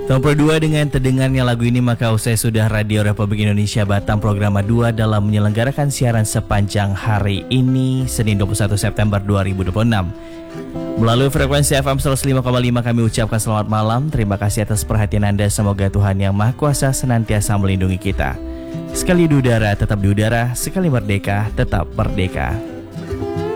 Nomor 2 dengan terdengarnya lagu ini maka usai sudah Radio Republik Indonesia Batam program 2 dalam menyelenggarakan siaran sepanjang hari ini Senin 21 September 2026. Melalui frekuensi FM 105,5 kami ucapkan selamat malam. Terima kasih atas perhatian Anda. Semoga Tuhan Yang Maha Kuasa senantiasa melindungi kita. Sekali di udara tetap di udara, sekali merdeka tetap merdeka.